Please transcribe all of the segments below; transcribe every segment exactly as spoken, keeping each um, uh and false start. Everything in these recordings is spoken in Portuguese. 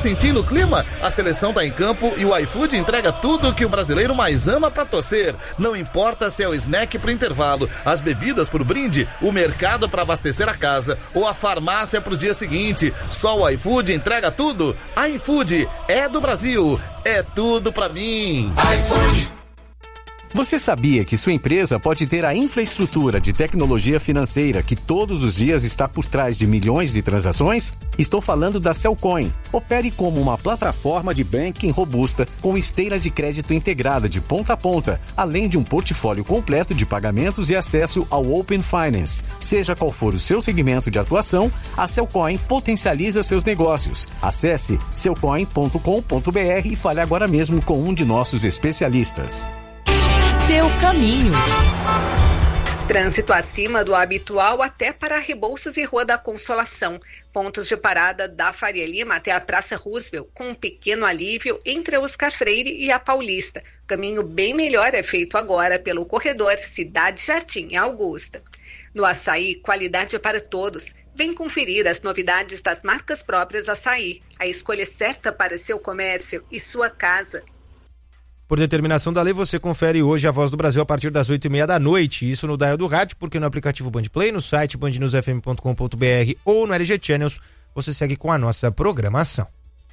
sentindo o clima? A seleção tá em campo e o iFood entrega tudo que o brasileiro mais ama pra torcer. Não importa se é o snack pro intervalo, as bebidas pro brinde, o mercado pra abastecer a casa ou a farmácia pro dia seguinte. Só o iFood entrega tudo. iFood é do Brasil. É tudo pra mim. iFood. Você sabia que sua empresa pode ter a infraestrutura de tecnologia financeira que todos os dias está por trás de milhões de transações? Estou falando da Cellcoin. Opere como uma plataforma de banking robusta com esteira de crédito integrada de ponta a ponta, além de um portfólio completo de pagamentos e acesso ao Open Finance. Seja qual for o seu segmento de atuação, a Cellcoin potencializa seus negócios. Acesse cellcoin ponto com ponto b r e fale agora mesmo com um de nossos especialistas. Seu caminho. Trânsito acima do habitual até para Rebouças e Rua da Consolação. Pontos de parada da Faria Lima até a Praça Roosevelt, com um pequeno alívio entre a Oscar Freire e a Paulista. Caminho bem melhor é feito agora pelo corredor Cidade Jardim Augusta. No Açaí, qualidade para todos. Vem conferir as novidades das marcas próprias Açaí. A escolha certa para seu comércio e sua casa. Por determinação da lei, você confere hoje a Voz do Brasil a partir das oito e meia da noite. Isso no dial do rádio, porque no aplicativo Band Play, no site band news f m ponto com ponto b r ou no L G Channels, você segue com a nossa programação.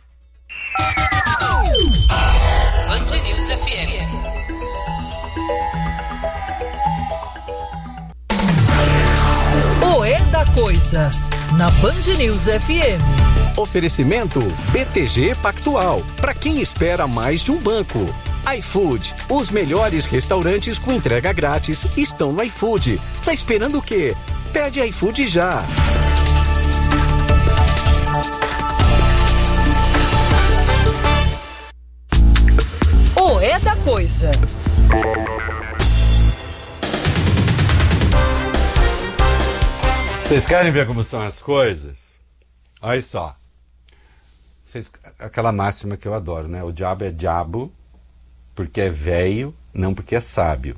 Band News F M. O É da Coisa, na Band News F M. Oferecimento B T G Pactual, para quem espera mais de um banco. iFood, os melhores restaurantes com entrega grátis estão no iFood. Tá esperando o quê? Pede iFood já. O É da Coisa. Vocês querem ver como são as coisas? Olha só. Vocês, aquela máxima que eu adoro, né? O diabo é diabo porque é velho, não porque é sábio.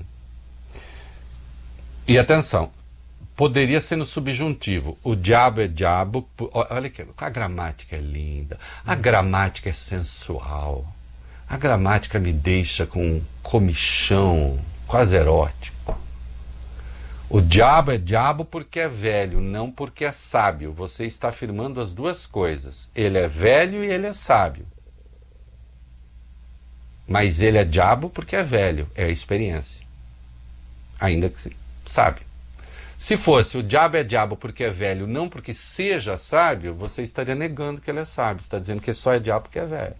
E atenção, poderia ser no subjuntivo. O diabo é diabo... Olha que a gramática é linda. A gramática é sensual. A gramática me deixa com um comichão quase erótico. O diabo é diabo porque é velho, não porque é sábio. Você está afirmando as duas coisas. Ele é velho e ele é sábio. Mas ele é diabo porque é velho, é a experiência. Ainda que sábio. Se fosse o diabo é diabo porque é velho, não porque seja sábio, você estaria negando que ele é sábio. Você está dizendo que só é diabo porque é velho.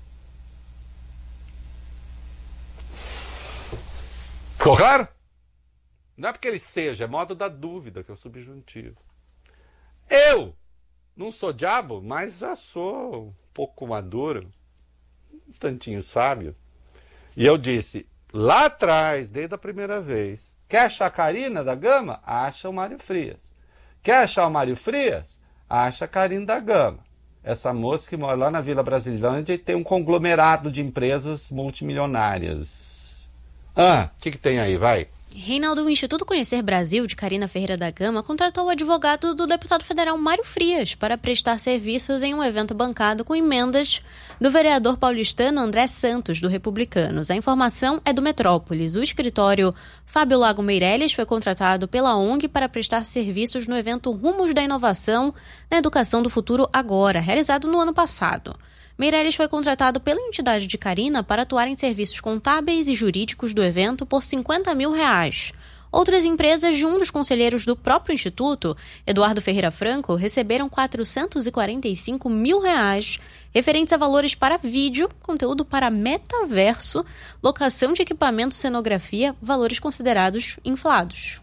Ficou claro? Não é porque ele seja, é modo da dúvida, que é o subjuntivo. Eu não sou diabo, mas já sou um pouco maduro, um tantinho sábio. E eu disse, lá atrás, desde a primeira vez, quer achar a Karina da Gama? Acha o Mário Frias. Quer achar o Mário Frias? Acha a Karina da Gama. Essa moça que mora lá na Vila Brasilândia e tem um conglomerado de empresas multimilionárias. Ah, o que, que tem aí, vai? Reinaldo, o Instituto Conhecer Brasil, de Karina Ferreira da Gama, contratou o advogado do deputado federal Mário Frias para prestar serviços em um evento bancado com emendas do vereador paulistano André Santos, do Republicanos. A informação é do Metrópolis. O escritório Fábio Lago Meirelles foi contratado pela O N G para prestar serviços no evento Rumos da Inovação na Educação do Futuro Agora, realizado no ano passado. Meirelles foi contratado pela entidade de Karina para atuar em serviços contábeis e jurídicos do evento por cinquenta mil reais. Outras empresas de um dos conselheiros do próprio Instituto, Eduardo Ferreira Franco, receberam quatrocentos e quarenta e cinco mil reais referentes a valores para vídeo, conteúdo para metaverso, locação de equipamento, cenografia, valores considerados inflados.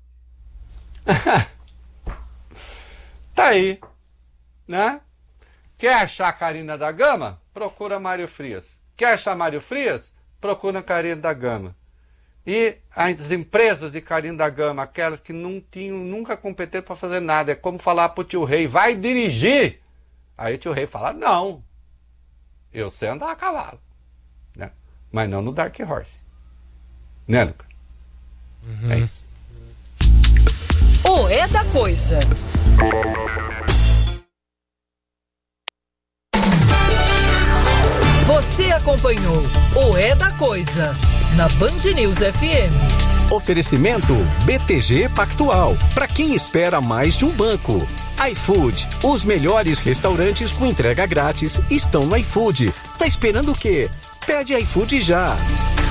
Tá aí, né? Quer achar a Karina da Gama? Procura Mário Frias. Quer achar Mário Frias? Procura a Karina da Gama. E as empresas de Karina da Gama, aquelas que não tinham nunca competência para fazer nada, é como falar pro tio Rei, vai dirigir. Aí o tio Rei fala, não, eu sei andar a cavalo, né? Mas não no Dark Horse. Né, Lucas? Uhum. É isso. O É da Coisa. Você acompanhou o É da Coisa na Band News F M. Oferecimento B T G Pactual. Para quem espera mais de um banco. iFood. Os melhores restaurantes com entrega grátis estão no iFood. Tá esperando o quê? Pede iFood já.